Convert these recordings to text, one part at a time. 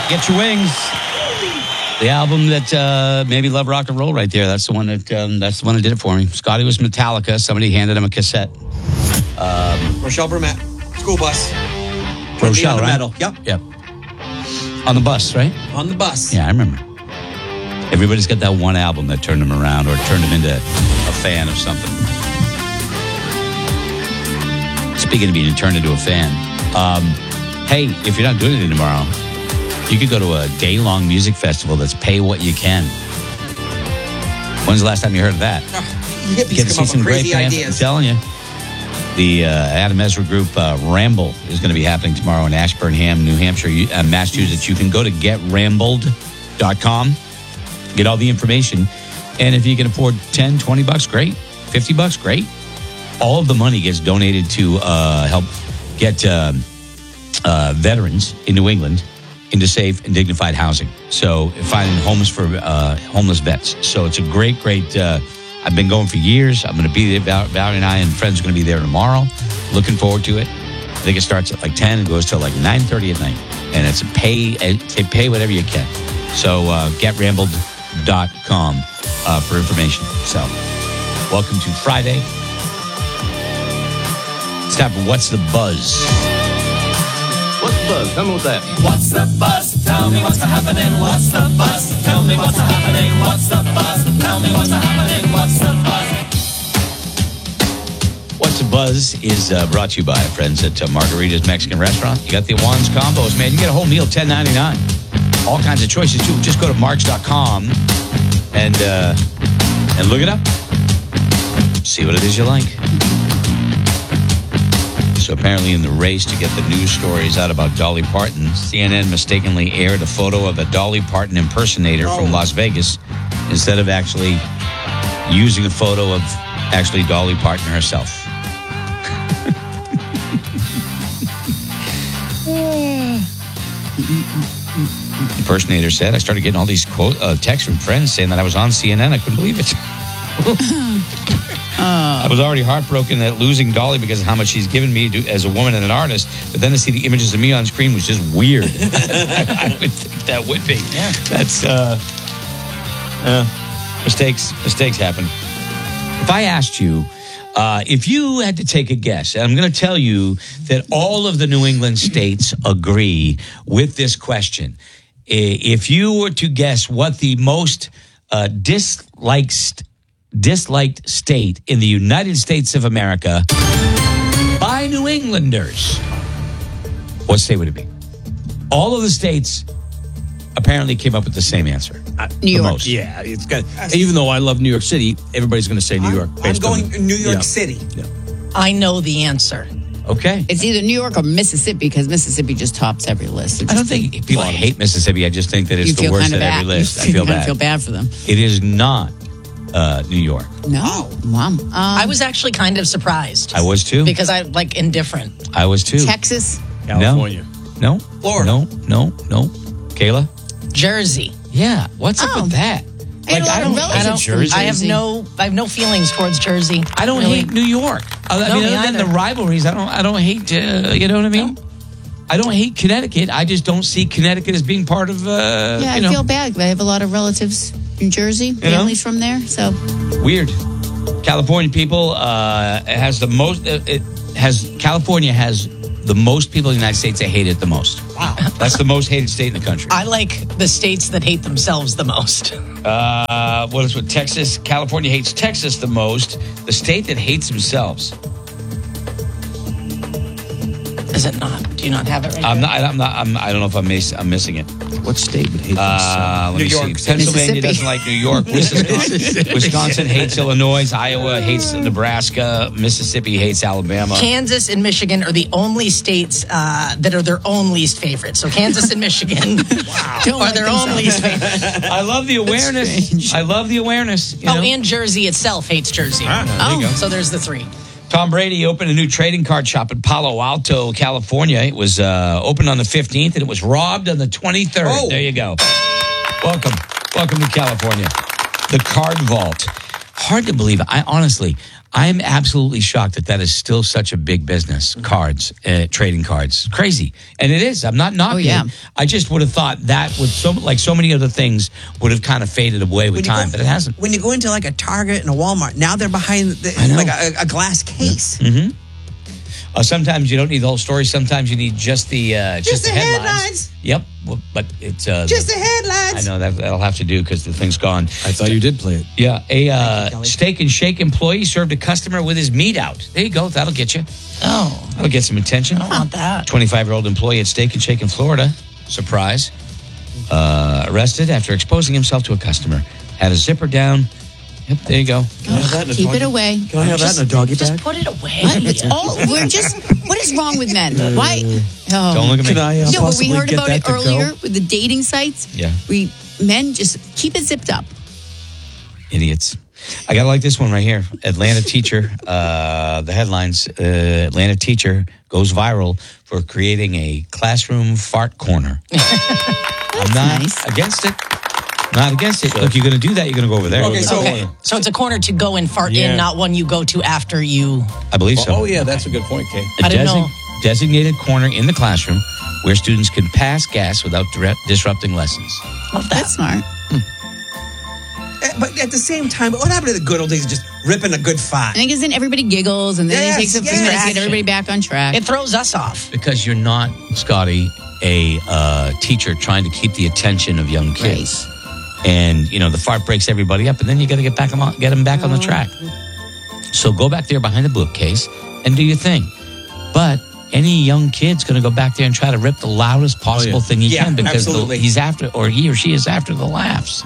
Get Your Wings. The album that made me love rock and roll right there. That's the one that did it for me. Scotty was Metallica. Somebody handed him a cassette. Rochelle Brumet, School Bus. Rochelle, right? Metal. Yep. On the bus, right? On the bus. Yeah, I remember. Everybody's got that one album that turned them around or turned them into a fan of something. Speaking of being turned into a fan, hey, if you're not doing anything tomorrow, you could go to a day-long music festival that's pay what you can. When's the last time you heard of that? Hippies Get to see some great bands. I'm telling you. The Adam Ezra group Ramble is going to be happening tomorrow in Ashburnham, New Hampshire, Massachusetts. You can go to getrambled.com, get all the information. And if you can afford $10, $20, great. $50, great. All of the money gets donated to help get veterans in New England into safe and dignified housing. So finding homes for homeless vets. So it's a great, I've been going for years. I'm going to be there. Valerie and I and friends are going to be there tomorrow. Looking forward to it. I think it starts at like 10 and goes till like 9:30 at night. And it's pay whatever you can. So getrambled.com for information. So welcome to Friday. It's time for What's the Buzz? What's the buzz? Tell me what's that. What's the buzz? Tell me what's happening. What's the buzz? Tell me what's happening. What's the buzz? Tell me what's happening. What's the buzz? What's the Buzz is brought to you by friends at Margarita's Mexican Restaurant. You got the Juan's combos, man. You get a whole meal, $10.99. All kinds of choices too. Just go to marks.com and look it up. See what it is you like. So apparently in the race to get the news stories out about Dolly Parton, CNN mistakenly aired a photo of a Dolly Parton impersonator from Las Vegas instead of actually using a photo of actually Dolly Parton herself. Impersonator said, I started getting all these texts from friends saying that I was on CNN. I couldn't believe it. I was already heartbroken at losing Dolly because of how much she's given me as a woman and an artist. But then to see the images of me on screen was just weird. I would think that would be. Yeah. That's mistakes happen. If I asked you, if you had to take a guess, and I'm going to tell you that all of the New England states agree with this question. If you were to guess what the most disliked state in the United States of America by New Englanders, what state would it be? All of the states apparently came up with the same answer. New York. Most. Yeah, it's got. Even though I love New York City, everybody's going to say New York. I'm going New York City. Yeah. I know the answer. Okay. It's either New York or Mississippi because Mississippi just tops every list. I don't think people hate Mississippi. I just think that it's the worst at every list. I feel bad. feel bad for them. It is not New York. No. Mom. I was actually kind of surprised. I was too. Because I like indifferent. I was too. Texas. California. No. Florida. No. Kayla? Jersey. Yeah. What's up with that? I have no feelings towards Jersey. I don't hate New York. Other than the rivalries, I don't hate. You know what I mean? No. I don't hate Connecticut. I just don't see Connecticut as being part of. I feel bad. I have a lot of relatives in Jersey, families from there. So weird. California people has the most. California has the most people in the United States that hate it the most. Wow. That's the most hated state in the country. I like the states that hate themselves the most. What is with Texas? California hates Texas the most. The state that hates themselves. Is it not? Do you not have it right I'm there? not. I don't know if I'm missing it. What state would hate themselves? Let me see. Pennsylvania doesn't like New York. Wisconsin hates Illinois. Iowa hates Nebraska. Mississippi hates Alabama. Kansas and Michigan are the only states that are their own least favorite. So Kansas and Michigan are their own least favorite. I love the awareness. I love the awareness. You know? And Jersey itself hates Jersey. There you go. So there's the three. Tom Brady opened a new trading card shop in Palo Alto, California. It was opened on the 15th, and it was robbed on the 23rd. Oh. There you go. Welcome to California. The Card Vault. hard to believe. I'm absolutely shocked that is still such a big business. Cards, trading cards, crazy, and it is. I'm not knocking. yeah. It. I just would have thought that would so many other things would have kind of faded away with time, but it hasn't. When you go into like a Target and a Walmart, now they're behind like a glass case. Mm-hmm. Sometimes you don't need the whole story. Sometimes you need just the headlines. Yep, well, but it's just the headlines. I know that'll have to do because the thing's gone. I thought you did play it. Yeah, a Steak and Shake employee served a customer with his meat out. There you go. That'll get you. Oh, That'll get some attention. I don't want that. 25-year-old employee at Steak and Shake in Florida, surprise, arrested after exposing himself to a customer. Had a zipper down. Yep, there you go. Keep it away. Can I have that in a doggy Just bag? put it away. What is wrong with men? Why? Oh. Don't look at me. Can I No, but we possibly heard get about that it to go? earlier with the dating sites. Yeah. Men just keep it zipped up. Idiots. I gotta like this one right here. Atlanta teacher. The headlines: Atlanta teacher goes viral for creating a classroom fart corner. I'm not nice. against it. Not against it. Look, you're going to do that. You're going to go over there. Okay, so So it's a corner to go and fart Yeah. in, not one you go to after you. I believe so. Oh, yeah, that's a good point, Kay. A I didn't know. designated corner in the classroom where students can pass gas without disrupting lessons. Love that. That's smart. but at the same time, what happened to the good old days of just ripping a good fart? And I guess then everybody giggles, and then Yes, it takes a few yes. minutes to get everybody back on track. It throws us off. Because you're not, Scotty, a teacher trying to keep the attention of young kids. And, the fart breaks everybody up, and then you got to get them back on the track. So go back there behind the bookcase and do your thing. But any young kid's going to go back there and try to rip the loudest possible thing he Yeah, can because absolutely. he's after, or he or she is after the laughs,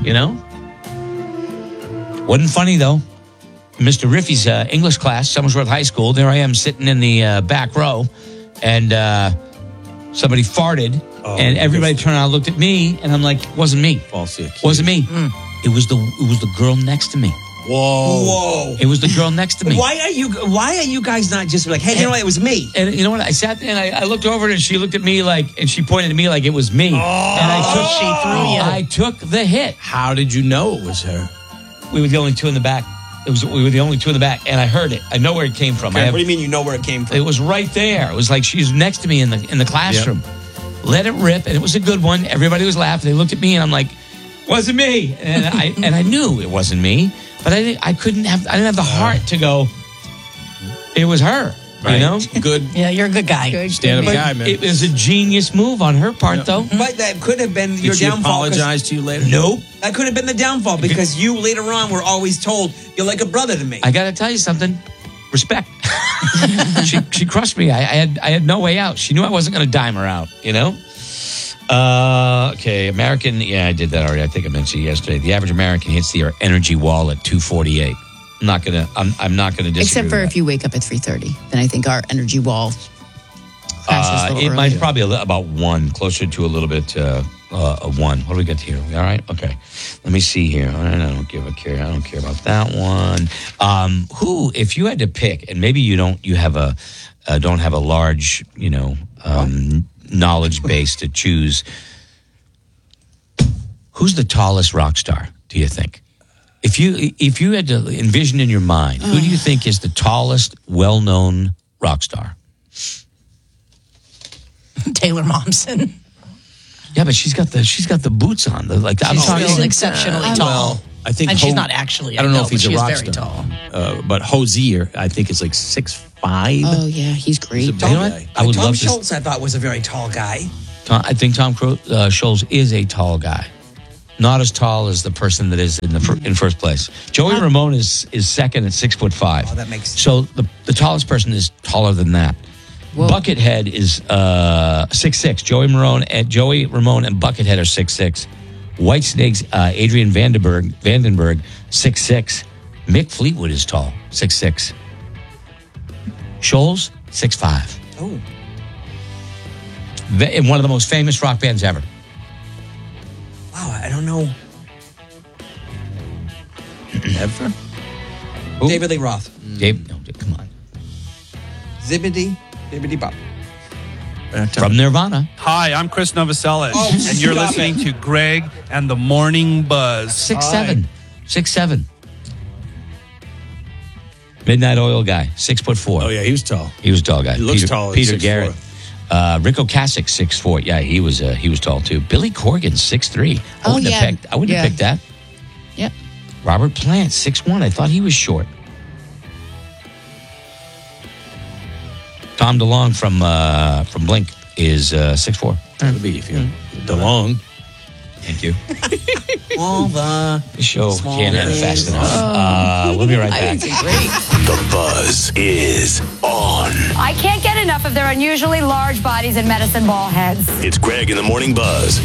Wasn't funny, though. Mr. Riffy's English class, Somersworth High School, there I am sitting in the back row, and somebody farted. And everybody turned around and looked at me, and I'm like, wasn't me. Falsely accused. Wasn't me. It was the girl next to me. Whoa. It was the girl next to me. Why are you guys not just like, hey, you know what? It was me. And you know what? I sat there and I looked over and she looked at me and she pointed at me like it was me. And She threw you. I took the hit. How did you know it was her? We were the only two in the back. We were the only two in the back, and I heard it. I know where it came from. What do you mean you know where it came from? It was right there. It was like she's next to me in the classroom. Let it rip, and it was a good one. Everybody was laughing. They looked at me, and I'm like, "Wasn't me." And I knew it wasn't me, but I didn't have the heart to go. It was her. Right. Good. Yeah, you're a good guy. Stand-up But guy, man. it was a genius move on her part, though. But that could have been Did your she downfall. 'cause apologize to you later? Nope. That could have been the downfall because you later on were always told you're like a brother to me. I got to tell you something. Respect. she crushed me. I had no way out. She knew I wasn't going to dime her out. Okay, American. Yeah, I did that already. I think I mentioned it yesterday. The average American hits the energy wall at 2:48. I'm not gonna disagree. Except for with if you wake up at 3:30, then I think our energy wall crashes a little it might earlier. probably about 1, closer to a little bit a 1. What do we got here? All right, okay. Let me see here. I don't care. I don't care about that one. Who, if you had to pick, and maybe you don't have a large knowledge base to choose. Who's the tallest rock star? Do you think? If you had to envision in your mind, who do you think is the tallest, well-known rock star? Taylor Momsen. Yeah, but she's got the boots on. I'm She's talking. still exceptionally tall. I think And she's not actually. I don't know if but he's a she is rock very star. tall. But Hosier, I think, is like 6'5". Oh, yeah, he's great. He's a You know what? guy. I would Tom love to. Schultz, I thought, was a very tall guy. I think Tom Schultz is a tall guy, not as tall as the person that is in first place. Joey Ramone is second at 6'5". Oh, that makes sense. So the tallest person is taller than that. Whoa. Buckethead is 6'6". Joey Ramone and Buckethead are 6'6". Whitesnake's Adrian Vandenberg 6'6". Mick Fleetwood is tall, 6'6". Scholes 6'5". Oh. In one of the most famous rock bands ever. Wow, I don't know. Ever? David Lee Roth. Dave, no, come on. Zibbity Bop. From Nirvana. Hi, I'm Chris Novoselic, Oh, and you're stop listening to Greg and the Morning Buzz. 6'7". 6'7". Midnight Oil guy, 6'4". Oh, yeah, he was tall. He was a tall guy. He looks tall at Peter 6'4". Garrett. Rick Ocasek, 6'4". Yeah, he was tall too. Billy Corgan, 6'3". I wouldn't have picked that. Yep. Robert Plant, 6'1". I thought he was short. Tom DeLonge from Blink is 6'4". That'd be DeLonge. Thank you. All the The show small can't end things. fast enough. We'll be right back. The buzz is on. I can't get enough of their unusually large bodies and medicine ball heads. It's Greg in the Morning Buzz.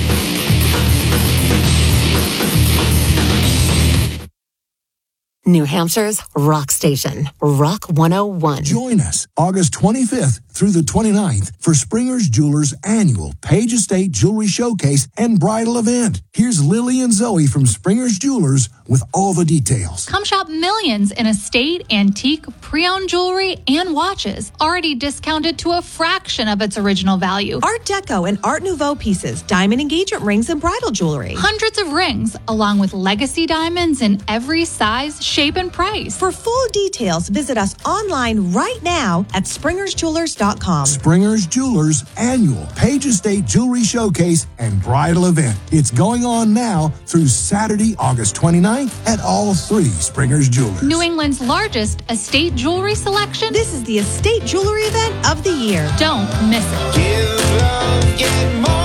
New Hampshire's rock station, Rock 101. Join us August 25th through the 29th for Springer's Jewelers' annual Page Estate Jewelry Showcase and Bridal Event. Here's Lily and Zoe from Springer's Jewelers with all the details. Come shop millions in estate, antique, pre-owned jewelry, and watches, already discounted to a fraction of its original value. Art Deco and Art Nouveau pieces, diamond engagement rings, and bridal jewelry. Hundreds of rings, along with legacy diamonds in every size, shape, and price. For full details, visit us online right now at springersjewelers.com. Springer's Jewelers' annual Page Estate Jewelry Showcase and Bridal Event. It's going on now through Saturday, August 29th at all three Springer's Jewelers. New England's largest estate jewelry selection. This is the estate jewelry event of the year. Don't miss it. Give love, get more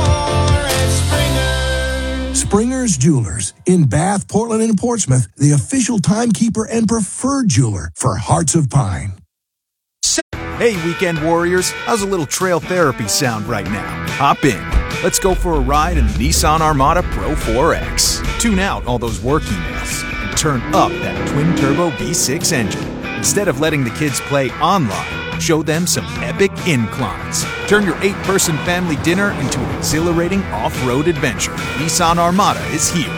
at Springer's. Springer's Jewelers in Bath, Portland, and Portsmouth, the official timekeeper and preferred jeweler for Hearts of Pine. Hey, weekend warriors, how's a little trail therapy sound right now? Hop in. Let's go for a ride in the Nissan Armada Pro 4X. Tune out all those work emails and turn up that twin-turbo V6 engine. Instead of letting the kids play online, show them some epic inclines. Turn your 8-person family dinner into an exhilarating off-road adventure. Nissan Armada is here.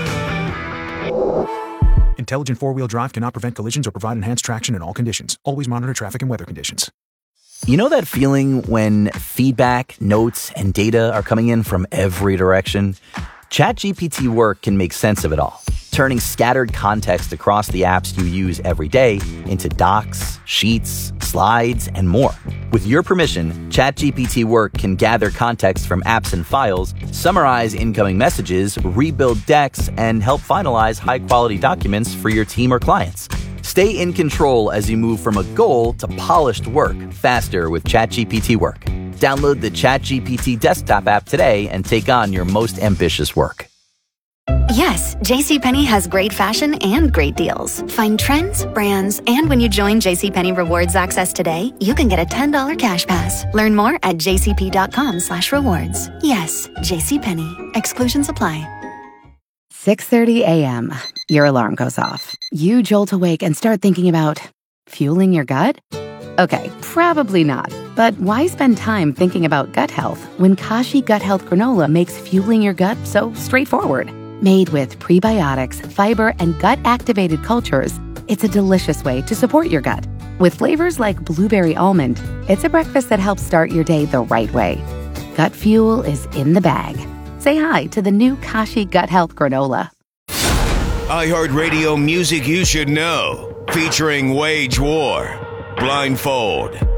Intelligent four-wheel drive cannot prevent collisions or provide enhanced traction in all conditions. Always monitor traffic and weather conditions. You know that feeling when feedback, notes, and data are coming in from every direction? ChatGPT Work can make sense of it all, turning scattered context across the apps you use every day into docs, sheets, slides, and more. With your permission, ChatGPT Work can gather context from apps and files, summarize incoming messages, rebuild decks, and help finalize high-quality documents for your team or clients. Stay in control as you move from a goal to polished work faster with ChatGPT Work. Download the ChatGPT desktop app today and take on your most ambitious work. Yes, JCPenney has great fashion and great deals. Find trends, brands, and when you join JCPenney Rewards Access today, you can get a $10 cash pass. Learn more at jcp.com/rewards. Yes, JCPenney. Exclusions apply. 6:30 a.m. Your alarm goes off. You jolt awake and start thinking about fueling your gut? Okay, probably not. But why spend time thinking about gut health when Kashi Gut Health Granola makes fueling your gut so straightforward? Made with prebiotics, fiber, and gut-activated cultures, it's a delicious way to support your gut. With flavors like blueberry almond, it's a breakfast that helps start your day the right way. Gut fuel is in the bag. Say hi to the new Kashi Gut Health Granola. iHeartRadio music you should know. Featuring Wage War, Blindfold,